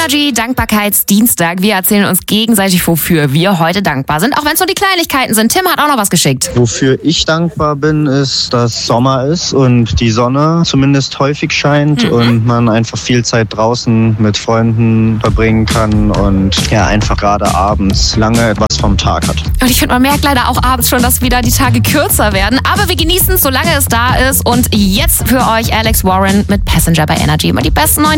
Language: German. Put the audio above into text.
Energy Dankbarkeitsdienstag. Wir erzählen uns gegenseitig, wofür wir heute dankbar sind, auch wenn es nur die Kleinigkeiten sind. Tim hat auch noch was geschickt. Wofür ich dankbar bin, ist, dass Sommer ist und die Sonne zumindest häufig scheint und man einfach viel Zeit draußen mit Freunden verbringen kann und ja, einfach gerade abends lange etwas vom Tag hat. Und ich finde, man merkt leider auch abends schon, dass wieder die Tage kürzer werden. Aber wir genießen es, solange es da ist. Und jetzt für euch Alex Warren mit Passenger bei Energy. Immer die besten neuen